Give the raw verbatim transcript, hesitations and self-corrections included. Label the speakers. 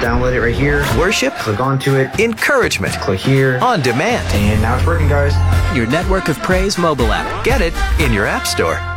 Speaker 1: download it right here.
Speaker 2: Worship,
Speaker 1: Click onto it.
Speaker 2: encouragement,
Speaker 1: Click here.
Speaker 2: on demand.
Speaker 1: And now it's working, guys.
Speaker 3: Your Network of Praise mobile app.
Speaker 2: Get it in your app store.